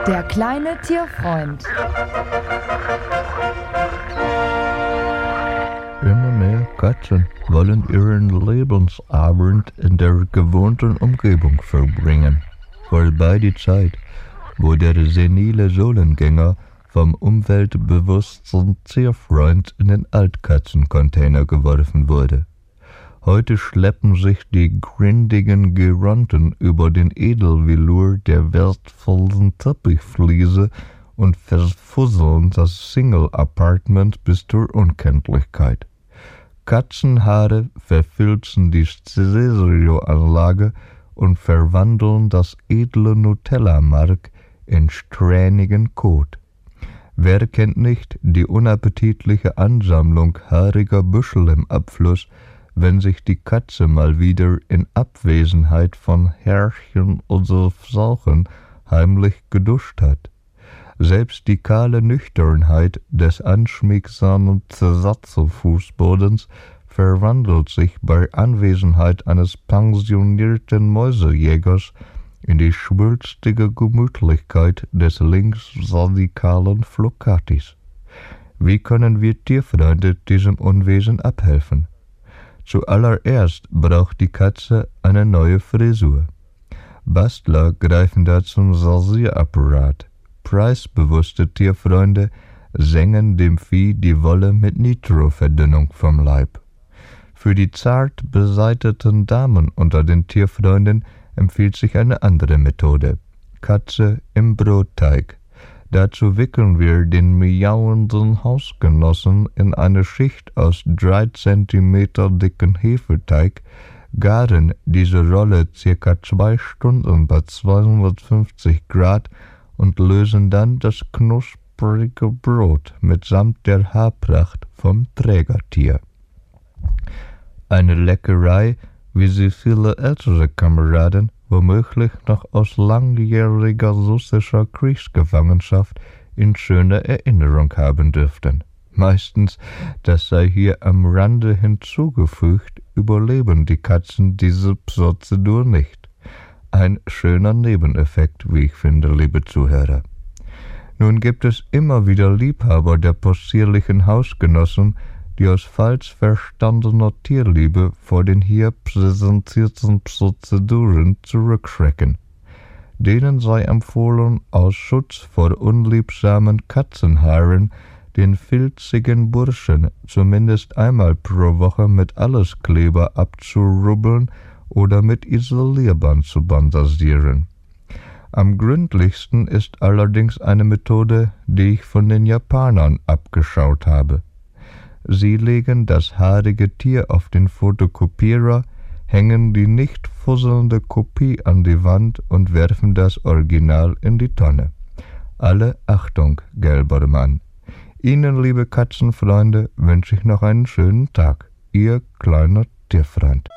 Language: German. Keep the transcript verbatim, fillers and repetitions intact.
Der kleine Tierfreund. Immer mehr Katzen wollen ihren Lebensabend in der gewohnten Umgebung verbringen. Vorbei die Zeit, wo der senile Sohlengänger vom umweltbewussten Tierfreund in den Altkatzencontainer geworfen wurde. Heute schleppen sich die grindigen Geronten über den Edelvelour der wertvollen Teppichfliese und verfusseln das Single-Apartment bis zur Unkenntlichkeit. Katzenhaare verfilzen die Stereoanlage und verwandeln das edle Nutella-Mark in strähnigen Kot. Wer kennt nicht die unappetitliche Ansammlung haariger Büschel im Abfluss, wenn sich die Katze mal wieder in Abwesenheit von Herrchen oder Sauchen heimlich geduscht hat. Selbst die kahle Nüchternheit des anschmiegsamen Zersatzfußbodens verwandelt sich bei Anwesenheit eines pensionierten Mäusejägers in die schwülstige Gemütlichkeit des linksradikalen Flockatis. Wie können wir Tierfreunde diesem Unwesen abhelfen? Zuallererst braucht die Katze eine neue Frisur. Bastler greifen da zum Rasierapparat. Preisbewusste Tierfreunde sengen dem Vieh die Wolle mit Nitroverdünnung vom Leib. Für die zart beseiteten Damen unter den Tierfreunden empfiehlt sich eine andere Methode. Katze im Brotteig. Dazu wickeln wir den miauenden Hausgenossen in eine Schicht aus drei Zentimeter dicken Hefeteig, garen diese Rolle circa zwei Stunden bei zweihundertfünfzig Grad und lösen dann das knusprige Brot mitsamt der Haarpracht vom Trägertier. Eine Leckerei, wie sie viele ältere Kameraden womöglich noch aus langjähriger russischer Kriegsgefangenschaft in schöner Erinnerung haben dürften. Meistens, das sei hier am Rande hinzugefügt, überleben die Katzen diese Prozedur nicht. Ein schöner Nebeneffekt, wie ich finde, liebe Zuhörer. Nun gibt es immer wieder Liebhaber der possierlichen Hausgenossen, die aus falsch verstandener Tierliebe vor den hier präsentierten Prozeduren zurückschrecken. Denen sei empfohlen, aus Schutz vor unliebsamen Katzenhaaren den filzigen Burschen zumindest einmal pro Woche mit Alleskleber abzurubbeln oder mit Isolierband zu bandasieren. Am gründlichsten ist allerdings eine Methode, die ich von den Japanern abgeschaut habe. Sie legen das haarige Tier auf den Fotokopierer, hängen die nicht fusselnde Kopie an die Wand und werfen das Original in die Tonne. Alle Achtung, gelber Mann. Ihnen, liebe Katzenfreunde, wünsche ich noch einen schönen Tag. Ihr kleiner Tierfreund.